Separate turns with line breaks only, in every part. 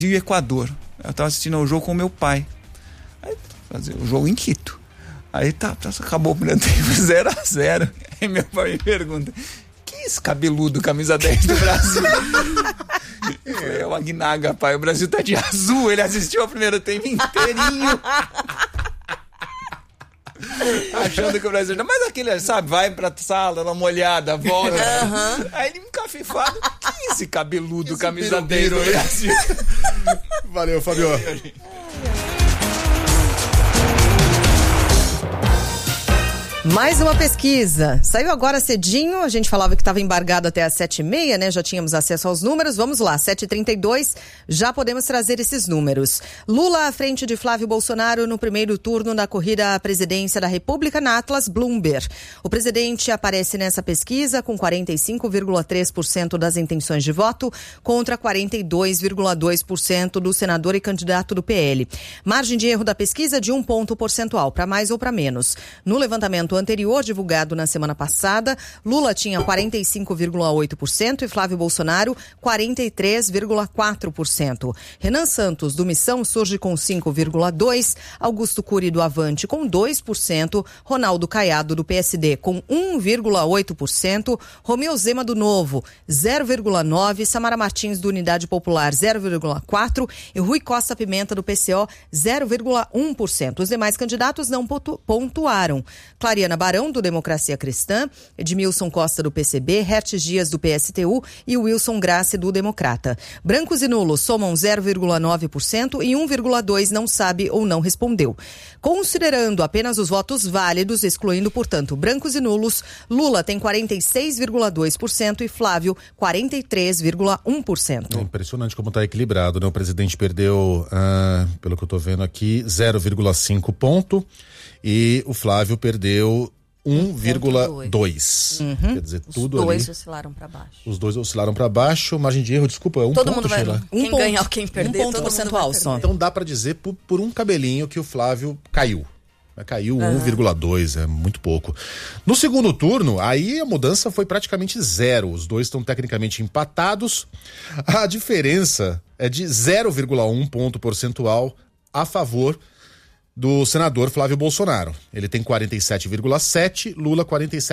e Equador. Eu tava assistindo ao jogo com o meu pai. Aí, fazer o jogo em Quito. Aí acabou o primeiro tempo 0-0. Aí meu pai me pergunta: quem é esse cabeludo, camisa 10 do Brasil? Eu falei: é o Aguinaga, pai. O Brasil tá de azul. Ele assistiu ao primeiro tempo inteirinho. Achando que o Brasil... Mas aquele, sabe, vai pra sala, dá uma olhada, volta. Aí ele encafifado: quem é esse cabeludo, camisa 10 do Brasil?
Valeu, Fabio.
Mais uma pesquisa. Saiu agora cedinho, a gente falava que estava embargado até às 7h30, né? Já tínhamos acesso aos números. Vamos lá, 7h32, já podemos trazer esses números. Lula à frente de Flávio Bolsonaro no primeiro turno da corrida à presidência da República na Atlas Bloomberg. O presidente aparece nessa pesquisa com 45,3% das intenções de voto contra 42,2% do senador e candidato do PL. Margem de erro da pesquisa de 1 ponto percentual, para mais ou para menos. No levantamento anterior, divulgado na semana passada, Lula tinha 45,8% e Flávio Bolsonaro 43,4%. Renan Santos, do Missão, surge com 5,2%, Augusto Cury, do Avante, com 2%, Ronaldo Caiado, do PSD, com 1,8%, Romeu Zema, do Novo, 0,9%, Samara Martins, do Unidade Popular, 0,4% e Rui Costa Pimenta, do PCO, 0,1%. Os demais candidatos não pontuaram. Clariana Barão, do Democracia Cristã, Edmilson Costa, do PCB, Hertes Dias, do PSTU e Wilson Grassi, do Democrata. Brancos e nulos somam 0,9% e 1,2% não sabe ou não respondeu. Considerando apenas os votos válidos, excluindo, portanto, brancos e nulos, Lula tem 46,2% e Flávio 43,1%.
É impressionante como está equilibrado, né? O presidente perdeu, pelo que eu estou vendo aqui, 0,5 ponto. E o Flávio perdeu 1,2. Quer dizer, tudo ali.
Os dois oscilaram para baixo.
Os dois oscilaram para baixo. Margem de erro, desculpa, é 1
todo
ponto.
Mundo vai, quem ganhar ou quem perder,
1 ponto percentual só.
Então dá para dizer por um cabelinho que o Flávio caiu. Caiu 1,2, é muito pouco. No segundo turno, aí a mudança foi praticamente zero. Os dois estão tecnicamente empatados. A diferença é de 0,1 ponto percentual a favor do senador Flávio Bolsonaro. Ele tem 47,7%, Lula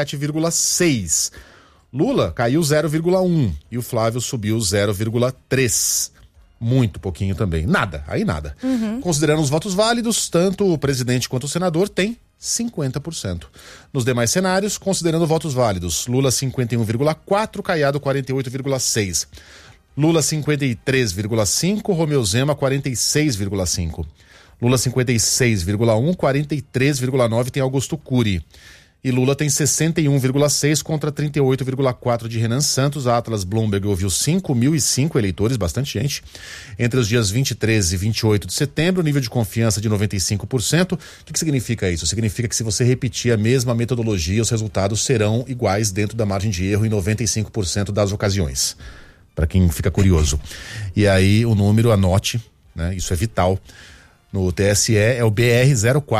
47,6%. Lula caiu 0,1% e o Flávio subiu 0,3%. Muito pouquinho também. Nada, aí nada. Considerando os votos válidos, tanto o presidente quanto o senador têm 50%. Nos demais cenários, considerando votos válidos, Lula 51,4%, Caiado 48,6%. Lula 53,5%, Romeu Zema 46,5%. Lula 56,1%, 43,9% tem Augusto Cury. E Lula tem 61,6% contra 38,4% de Renan Santos. A Atlas Bloomberg ouviu 5.005 eleitores, bastante gente, entre os dias 23 e 28 de setembro, nível de confiança de 95%. O que significa isso? Significa que se você repetir a mesma metodologia, os resultados serão iguais dentro da margem de erro em 95% das ocasiões. Para quem fica curioso. E aí o número, anote, né? Isso é vital. No TSE é o BR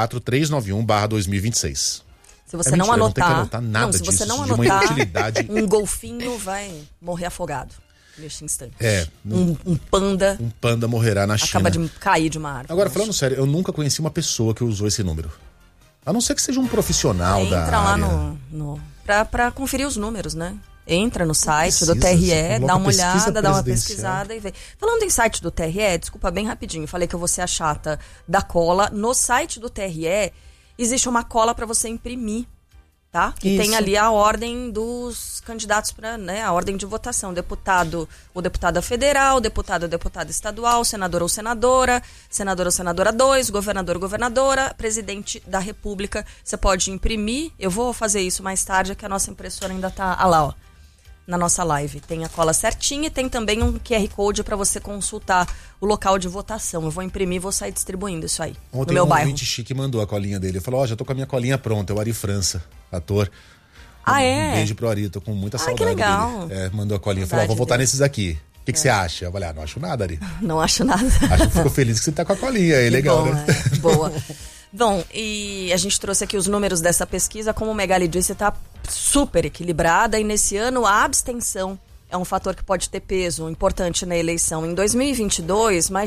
04391/2026.
Se você não anotar,
se
você não anotar, um golfinho vai morrer afogado neste instante. Um panda.
Um panda morrerá na China.
Acaba de cair de uma árvore.
Agora, falando sério, eu nunca conheci uma pessoa que usou esse número. A não ser que seja um profissional da área.
Entra lá pra conferir os números, né? Entra no site do TRE, dá uma olhada, dá uma pesquisada e vê. Falando em site do TRE, desculpa, bem rapidinho, falei que eu vou ser a chata da cola. No site do TRE existe uma cola para você imprimir, tá? Que tem ali a ordem dos candidatos para, né, a ordem de votação. Deputado ou deputada federal, deputado ou deputada estadual, senador ou senadora 2, governador ou governadora, presidente da República. Você pode imprimir, eu vou fazer isso mais tarde, que a nossa impressora ainda tá lá, ó. Na nossa live. Tem a cola certinha e tem também um QR Code para você consultar o local de votação. Eu vou imprimir e vou sair distribuindo isso aí.
Ontem
no meu bairro.
Um ouvinte chique mandou a colinha dele. Ele falou, já tô com a minha colinha pronta. É o Ari França, ator.
É?
Um beijo pro Ari, tô com muita saudade
que legal.
dele. Mandou a colinha. Falou, vou votar nesses aqui. O que você acha? Eu falei, não acho nada, Ari.
Não acho nada.
Acho que ficou feliz que você tá com a colinha aí, legal,
bom,
né?
Boa. Bom, e a gente trouxe aqui os números dessa pesquisa. Como o Megali disse, tá super equilibrada. E nesse ano a abstenção é um fator que pode ter peso importante na eleição. Em 2022, mais